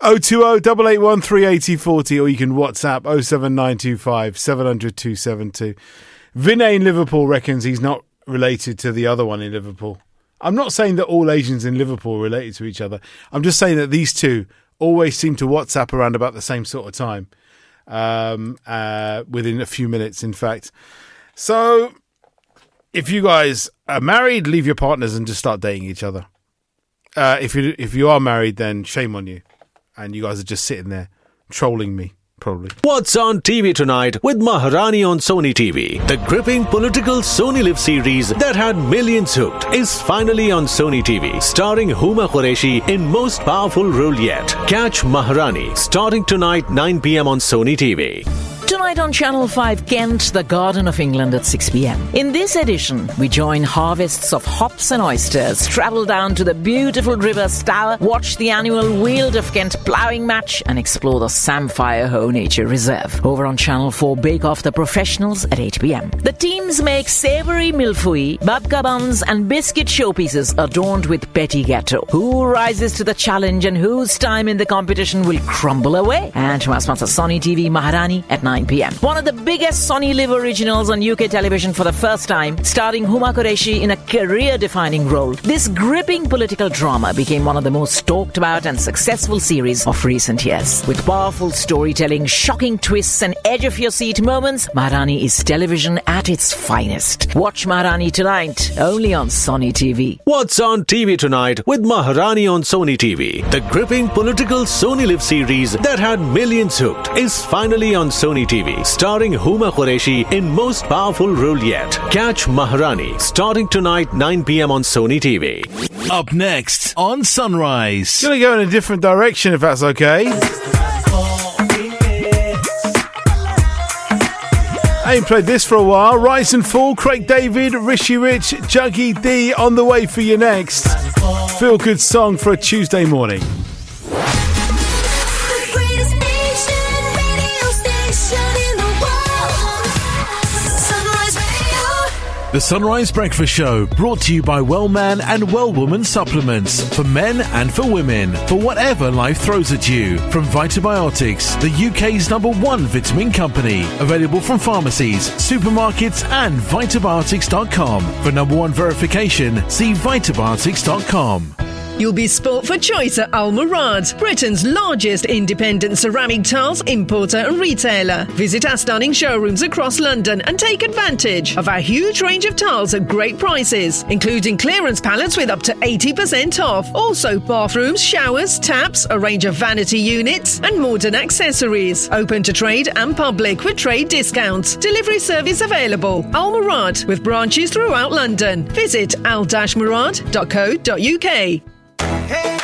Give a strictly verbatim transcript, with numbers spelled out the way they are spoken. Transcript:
oh two oh, eight eight one, three eight oh, four oh, or you can WhatsApp oh seven nine two five, seven hundred, two seven two. Vinay in Liverpool reckons he's not related to the other one in Liverpool. I'm not saying that all Asians in Liverpool are related to each other. I'm just saying that these two always seem to WhatsApp around about the same sort of time, um, uh, within a few minutes, in fact. So if you guys are married, leave your partners and just start dating each other. Uh, if you if you are married, then shame on you. And you guys are just sitting there trolling me, probably. What's on T V tonight with Maharani on Sony T V? The gripping political Sony Live series that had millions hooked is finally on Sony T V, starring Huma Qureshi in most powerful role yet. Catch Maharani starting tonight nine p.m. on Sony T V. Tonight on Channel five, Kent, the Garden of England at six p.m. In this edition, we join harvests of hops and oysters, travel down to the beautiful River Stour, watch the annual Weald of Kent ploughing match, and explore the Samphire Hoe Nature Reserve. Over on Channel four, Bake Off the Professionals at eight p.m. The teams make savoury milfui, babka buns, and biscuit showpieces adorned with petit gâteau. Who rises to the challenge and whose time in the competition will crumble away? And to our sponsor, Sony T V, Maharani at nine p.m. One of the biggest Sony Live originals on U K television for the first time, starring Huma Qureshi in a career-defining role. This gripping political drama became one of the most talked about and successful series of recent years. With powerful storytelling, shocking twists, and edge-of-your-seat moments, Maharani is television at its finest. Watch Maharani tonight, only on Sony T V. What's on T V tonight with Maharani on Sony T V? The gripping political Sony Live series that had millions hooked is finally on Sony T V, starring Huma Qureshi in most powerful role yet. Catch Maharani starting tonight nine p.m. on Sony T V. Up next on Sunrise. Gonna go in a different direction if that's okay. I ain't played this for a while. Rise and Fall, Craig David, Rishi Rich, Juggy D on the way for you next. Feel good song for a Tuesday morning. The Sunrise Breakfast Show, brought to you by Wellman and Wellwoman Supplements, for men and for women, for whatever life throws at you. From Vitabiotics, the U K's number one vitamin company, available from pharmacies, supermarkets and vitabiotics dot com. For number one verification, see vitabiotics dot com. You'll be sport for choice at Al Murad, Britain's largest independent ceramic tiles importer and retailer. Visit our stunning showrooms across London and take advantage of our huge range of tiles at great prices, including clearance pallets with up to eighty percent off. Also bathrooms, showers, taps, a range of vanity units and modern accessories. Open to trade and public with trade discounts. Delivery service available. Al Murad, with branches throughout London. Visit al dash murad dot co dot uk. Hey.